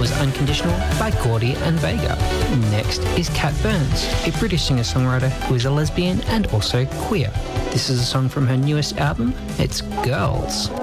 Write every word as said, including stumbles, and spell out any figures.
was Unconditional by Gordy and Vega. Next is Kat Burns, a British singer-songwriter who is a lesbian and also queer. This is a song from her newest album, it's Girls.